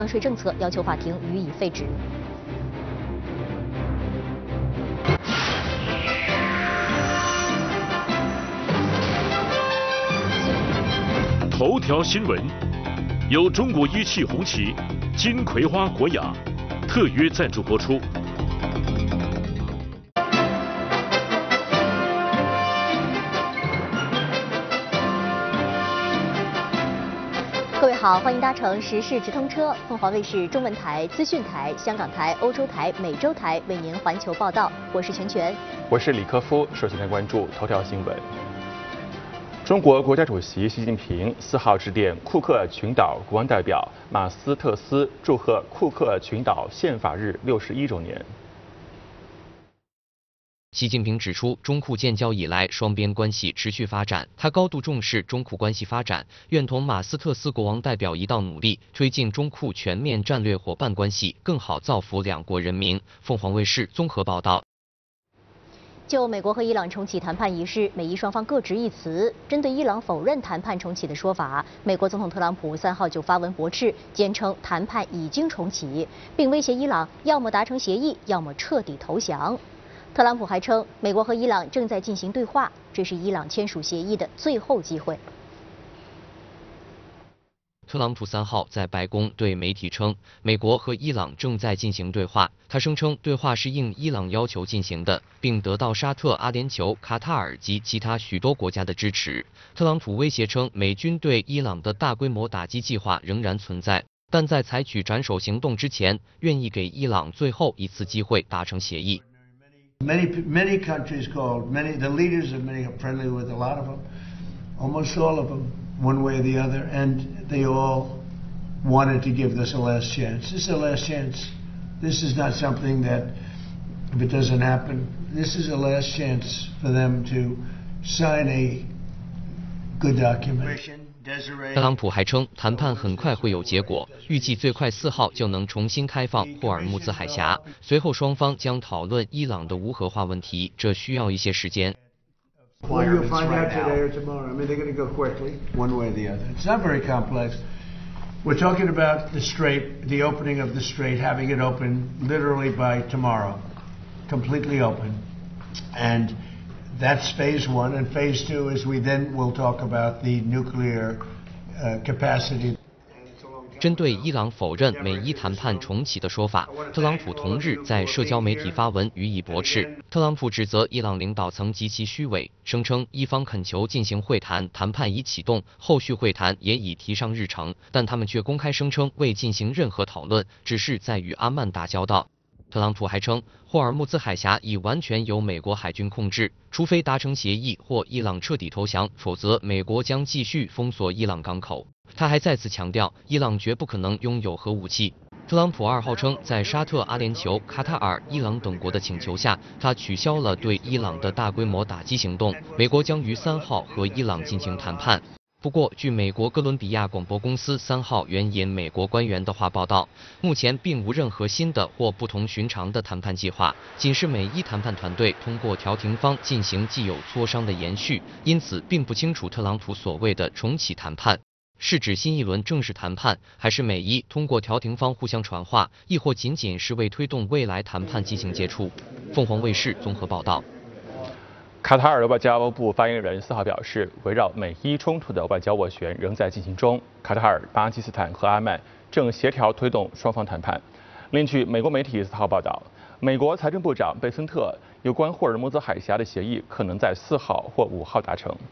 税政策，要求法庭予以废止。 头条新闻由中国一汽红旗、金葵花国雅特约赞助播出。 各位好，欢迎搭乘时事直通车，凤凰卫视中文台、资讯台、香港台、欧洲台、美洲台为您环球报道。我是全全， 我是李科夫。首先来关注头条新闻。中国国家主席习近平4号致电库克群岛国王代表马斯特斯，祝贺库克群岛宪法日61周年。 习近平指出，中库建交以来，双边关系持续发展。他高度重视中库关系发展，愿同马斯特斯国王代表一道努力，推进中库全面战略伙伴关系，更好造福两国人民。凤凰卫视综合报道。 就美国和伊朗重启谈判一事，美伊双方各执一词。针对伊朗否认谈判重启的说法，美国总统特朗普3号就发文驳斥，坚称谈判已经重启，并威胁伊朗要么达成协议，要么彻底投降。特朗普还称，美国和伊朗正在进行对话，这是伊朗签署协议的最后机会。 特朗普3号在白宫对媒体称，美国和伊朗正在进行对话。他声称，对话是应伊朗要求进行的，并得到沙特、阿联酋、卡塔尔及其他许多国家的支持。特朗普威胁称，美军对伊朗的大规模打击计划仍然存在，但在采取斩首行动之前，愿意给伊朗最后一次机会达成协议。 Many countries called, the leaders of many are friendly with a lot of them, almost all of them, one way or the other, and they all wanted to give this a last chance. This is a last chance. This is not something that, if it doesn't happen, this is a last chance for them to sign a good document. 特朗普还称，谈判很快会有结果，预计最快4号就能重新开放霍尔木兹海峡。随后双方将讨论伊朗的无核化问题，这需要一些时间。 Well, you'll find out today or tomorrow. I mean, they're going to go quickly, one way or the other. It's not very complex. We're talking about the strait, the opening of the strait, having it open literally by tomorrow, completely open. And that's phase 1, and phase 2 is we then will talk about the nuclear capacity. 针对伊朗否认美伊谈判重启的说法，特朗普同日在社交媒体发文予以驳斥。特朗普指责伊朗领导层极其虚伪，声称伊方恳求进行会谈，谈判已启动，后续会谈也已提上日程，但他们却公开声称未进行任何讨论，只是在与阿曼打交道。特朗普还称，霍尔木兹海峡已完全由美国海军控制，除非达成协议或伊朗彻底投降，否则美国将继续封锁伊朗港口。他还再次强调，伊朗绝不可能拥有核武器。特朗普2号称，在沙特、阿联酋、卡塔尔、伊朗等国的请求下，他取消了对伊朗的大规模打击行动。美国将于3号和伊朗进行谈判。不过，据美国哥伦比亚广播公司3号援引美国官员的话报道，目前并无任何新的或不同寻常的谈判计划，仅是美伊谈判团队通过调停方进行既有磋商的延续，因此并不清楚特朗普所谓的重启谈判是指新一轮正式谈判，还是美伊通过调停方互相传话，亦或仅仅是为推动未来谈判进行接触。凤凰卫视综合报道。 卡塔尔外交部发言人4号表示，围绕美伊冲突的外交斡旋仍在进行中，卡塔尔、巴基斯坦和阿曼正协调推动双方谈判。另据美国媒体4号报道，美国财政部长贝森特有关霍尔木兹海峡的协议可能在4号或5号达成。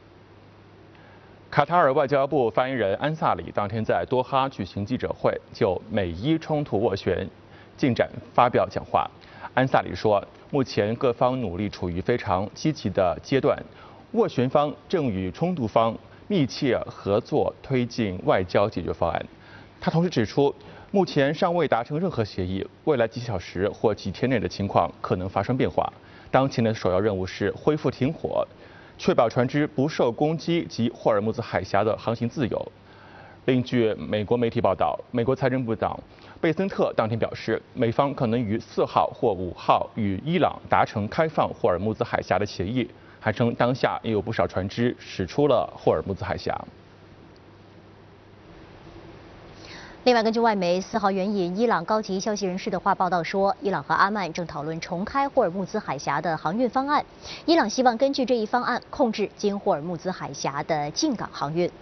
卡塔尔外交部发言人安萨里当天在多哈举行记者会，就美伊冲突斡旋进展发表讲话。安萨里说，目前各方努力处于非常积极的阶段，斡旋方正与冲突方密切合作推进外交解决方案。他同时指出，目前尚未达成任何协议，未来几小时或几天内的情况可能发生变化。当前的首要任务是恢复停火，确保船只不受攻击及霍尔木兹海峡的航行自由。另据美国媒体报道，美国财政部长贝森特当天表示，美方可能于4号或5号与伊朗达成开放霍尔木兹海峡的协议，还称当下也有不少船只驶出了霍尔木兹海峡。 另外，根据外媒4号援引伊朗高级消息人士的话报道说，伊朗和阿曼正讨论重开霍尔木兹海峡的航运方案。伊朗希望根据这一方案控制经霍尔木兹海峡的进港航运。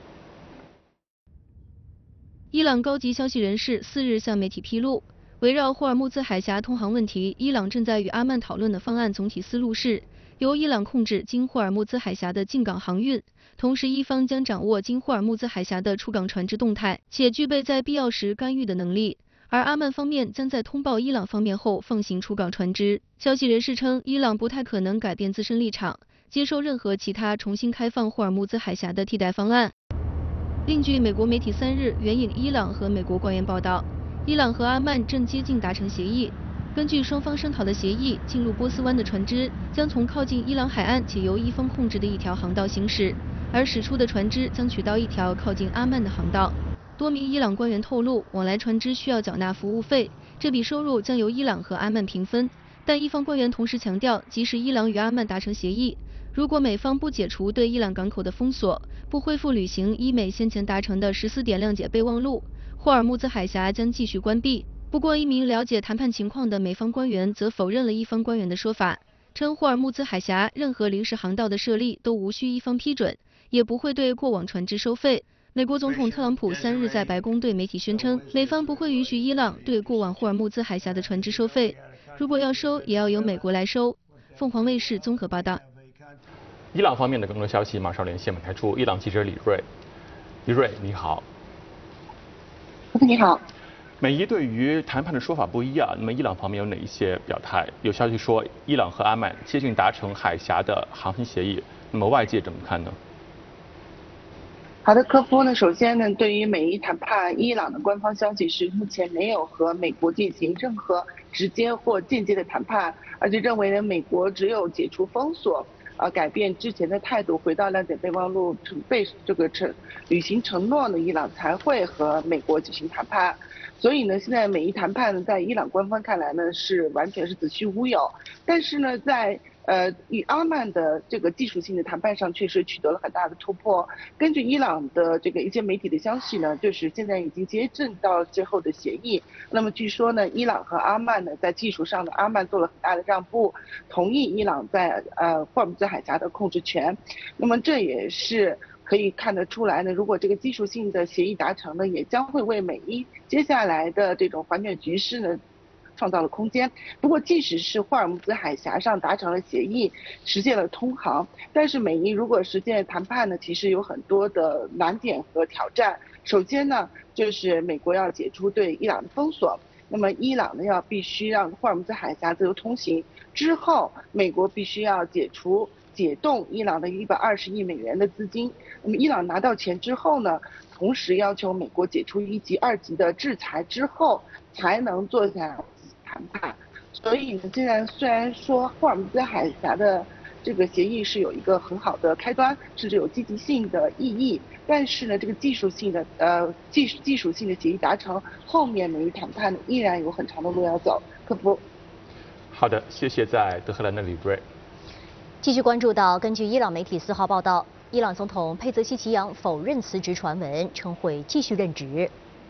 伊朗高级消息人士4日向媒体披露，围绕霍尔木兹海峡通航问题，伊朗正在与阿曼讨论的方案总体思路是，由伊朗控制经霍尔木兹海峡的进港航运。同时，伊方将掌握经霍尔木兹海峡的出港船只动态，且具备在必要时干预的能力。而阿曼方面将在通报伊朗方面后放行出港船只。消息人士称，伊朗不太可能改变自身立场，接受任何其他重新开放霍尔木兹海峡的替代方案。另据美国媒体3日援引伊朗和美国官员报道，伊朗和阿曼正接近达成协议。根据双方商讨的协议，进入波斯湾的船只将从靠近伊朗海岸且由伊方控制的一条航道行驶。而驶出的船只将取到一条靠近阿曼的航道。多名伊朗官员透露，往来船只需要缴纳服务费，这笔收入将由伊朗和阿曼平分。但伊方官员同时强调，即使伊朗与阿曼达成协议，如果美方不解除对伊朗港口的封锁，不恢复履行伊美先前达成的14点谅解备忘录，霍尔木兹海峡将继续关闭。不过，一名了解谈判情况的美方官员则否认了伊方官员的说法，称霍尔木兹海峡任何临时航道的设立都无需伊方批准，也不会对过往船只收费。美国总统特朗普3日在白宫对媒体宣称，美方不会允许伊朗对过往霍尔木兹海峡的船只收费，如果要收，也要由美国来收。凤凰卫视综合报道。 伊朗方面的更多消息马上连线我们台驻伊朗记者李锐。李锐，你好。 你好。 美伊对于谈判的说法不一啊，那么伊朗方面有哪一些表态？有消息说，伊朗和阿曼接近达成海峡的航行协议，那么外界怎么看呢？ 好的，科夫呢，首先呢，对于美伊谈判，伊朗的官方消息是目前没有和美国进行任何直接或间接的谈判，而且认为呢，美国只有解除封锁，改变之前的态度，回到谅解备忘录履行承诺呢，伊朗才会和美国进行谈判。所以呢，现在美伊谈判呢，在伊朗官方看来呢，是完全是子虚乌有。但是呢，在与阿曼的这个技术性的谈判上，确实取得了很大的突破。根据伊朗的这个一些媒体的消息呢，就是现在已经接近到最后的协议。那么据说呢，伊朗和阿曼呢，在技术上呢，阿曼做了很大的让步，同意伊朗在霍尔木兹海峡的控制权。那么这也是可以看得出来呢，如果这个技术性的协议达成呢，也将会为美伊接下来的这种缓解局势呢创造了空间。不过，即使是霍尔木兹海峡上达成了协议，实现了通航，但是美伊如果实现谈判呢，其实有很多的难点和挑战。首先呢，就是美国要解除对伊朗的封锁，那么伊朗呢必须让霍尔木兹海峡自由通行，之后美国必须要解冻伊朗的120亿美元的资金。那么伊朗拿到钱之后呢，同时要求美国解除1级、2级的制裁之后，才能坐下谈判。所以呢，虽然说霍尔木兹海峡的这个协议是有一个很好的开端，甚至有积极性的意义，但是呢，这个技术性的协议达成，后面美伊谈判呢依然有很长的路要走。科夫。 好的，谢谢在德黑兰的李锐。 继续关注到，根据伊朗媒体4号报道，伊朗总统佩泽希奇扬否认辞职传闻，称会继续任职。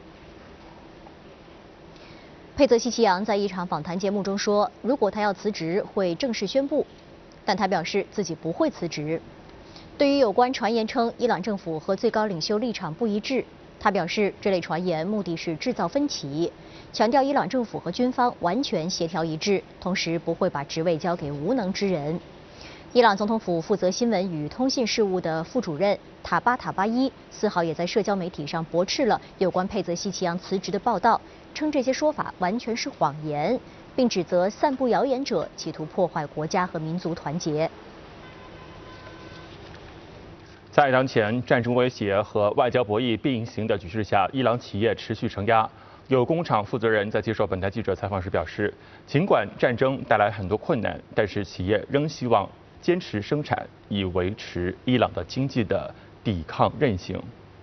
佩泽希奇扬在一场访谈节目中说，如果他要辞职，会正式宣布，但他表示自己不会辞职。对于有关传言称伊朗政府和最高领袖立场不一致，他表示这类传言目的是制造分歧，强调伊朗政府和军方完全协调一致，同时不会把职位交给无能之人。伊朗总统府负责新闻与通信事务的副主任塔巴伊4号也在社交媒体上驳斥了有关佩泽希奇扬辞职的报道，称这些说法完全是谎言，并指责散布谣言者企图破坏国家和民族团结。 在当前战争威胁和外交博弈并行的局势下，伊朗企业持续承压。有工厂负责人在接受本台记者采访时表示，尽管战争带来很多困难，但是企业仍希望坚持生产，以维持伊朗的经济的抵抗韧性。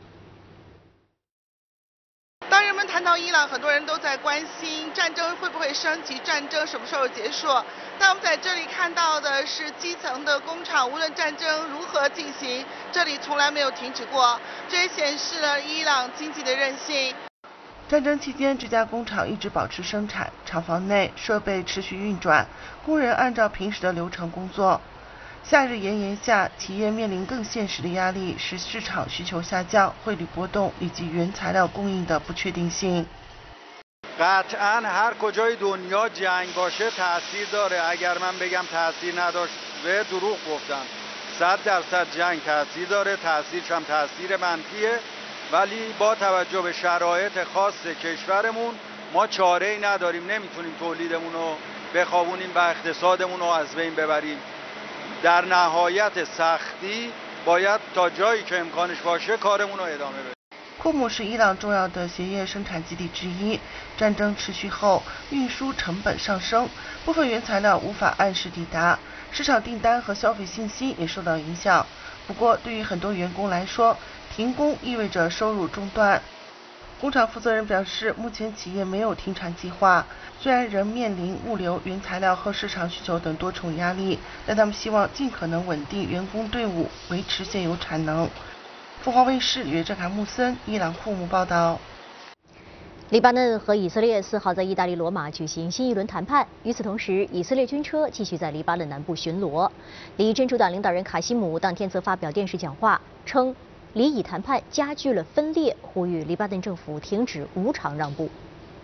当人们谈到伊朗，很多人都在关心战争会不会升级，战争什么时候结束。但我们在这里看到的是基层的工厂，无论战争如何进行，这里从来没有停止过。这也显示了伊朗经济的韧性。 战争期间，这家工厂一直保持生产，厂房内设备持续运转，工人按照平时的流程工作。夏日炎炎下，企业面临更现实的压力是市场需求下降、汇率波动以及原材料供应的不确定性。 قطعاً هر کجای دنیا جنگ باشه تاثیر داره. اگر من بگم تاثیر نداره دروغ گفتم. 100% جنگ تاثیر داره. تاثیرش هم تاثیر منفیه. ولی با توجه به شرایط خاص کشورمون ما چاره‌ای نداریم. نمیتونیم تولیدمون رو بخوابونیم و اقتصادمون رو از بین ببریم. در نهایت سختی باید تا جایی که امکانش باشه کارمون رو ادامه بدیم. 库姆是伊朗重要的鞋业生产基地之一。战争持续后，运输成本上升，部分原材料无法按时抵达，市场订单和消费信心也受到影响。不过，对于很多员工来说，停工意味着收入中断。工厂负责人表示，目前企业没有停产计划，虽然仍面临物流、原材料和市场需求等多重压力，但他们希望尽可能稳定员工队伍，维持现有产能。凤凰卫视约郑凯穆森，伊朗库姆报道。 黎巴嫩和以色列4号在意大利罗马举行新一轮谈判。与此同时，以色列军车继续在黎巴嫩南部巡逻。黎真主党领导人卡西姆当天则发表电视讲话，称黎以谈判加剧了分裂，呼吁黎巴嫩政府停止无偿让步。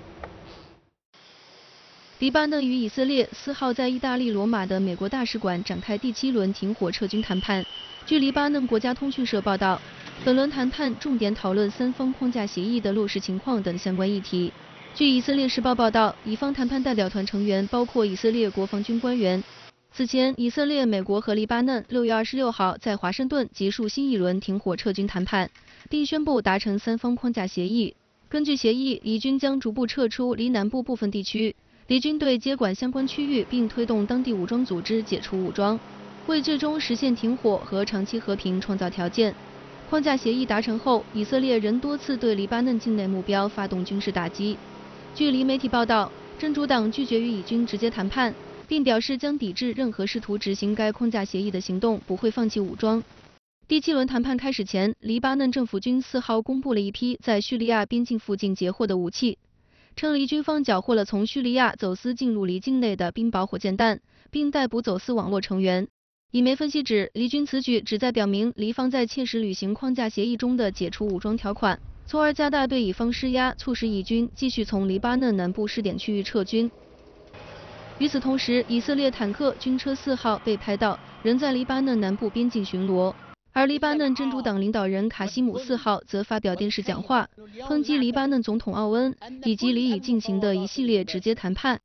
黎巴嫩与以色列4号在意大利罗马的美国大使馆展开第7轮停火撤军谈判。据黎巴嫩国家通讯社报道，本轮谈判重点讨论3方框架协议的落实情况等相关议题。据以色列时报报道，以方谈判代表团成员包括以色列国防军官员。此前，以色列、美国和黎巴嫩6月26号在华盛顿结束新一轮停火撤军谈判，并宣布达成3方框架协议。根据协议，以军将逐步撤出黎南部部分地区，黎军队接管相关区域，并推动当地武装组织解除武装，为最终实现停火和长期和平创造条件。框架协议达成后，以色列仍多次对黎巴嫩境内目标发动军事打击。据黎媒体报道，真主党拒绝与以军直接谈判，并表示将抵制任何试图执行该框架协议的行动，不会放弃武装。第7轮谈判开始前，黎巴嫩政府军4号公布了一批在叙利亚边境附近截获的武器，称黎军方缴获了从叙利亚走私进入黎境内的冰雹火箭弹，并逮捕走私网络成员。以媒分析指，黎军此举旨在表明黎方在切实履行框架协议中的解除武装条款，从而加大对以方施压，促使以军继续从黎巴嫩南部试点区域撤军。与此同时，以色列坦克军车4号被拍到仍在黎巴嫩南部边境巡逻，而黎巴嫩真主党领导人卡西姆4号则发表电视讲话，抨击黎巴嫩总统奥恩以及黎以进行的一系列直接谈判。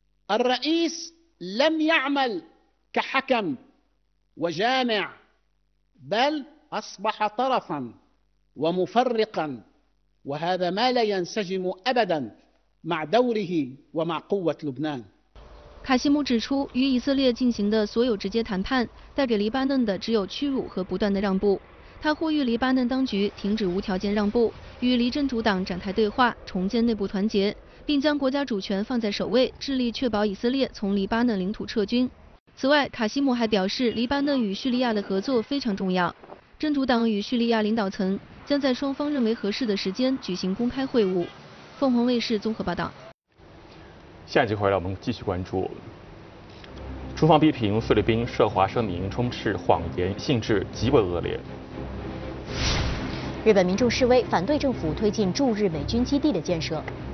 وجامع بل أصبح طرفا ومفرقا وهذا ما لا ينسجم أبدا مع دوره ومع قوة لبنان。 卡西姆指出，与以色列进行的所有直接谈判带给黎巴嫩的只有屈辱和不断的让步。他呼吁黎巴嫩当局停止无条件让步，与黎真主党展开对话，重建内部团结，并将国家主权放在首位，致力确保以色列从黎巴嫩领土撤军。此外，卡西姆还表示，黎巴嫩与叙利亚的合作非常重要。真主党与叙利亚领导层将在双方认为合适的时间举行公开会晤。凤凰卫视综合报道。 下一集回来，我们继续关注。中方批评菲律宾涉华声明充斥谎言，性质极为恶劣。 日本民众示威反对政府推进驻日美军基地的建设。